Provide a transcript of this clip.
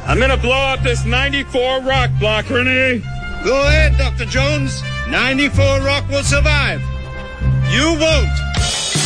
I'm going to blow up this 94 rock block, Renee. Go ahead, Dr. Jones. 94 rock will survive. You won't.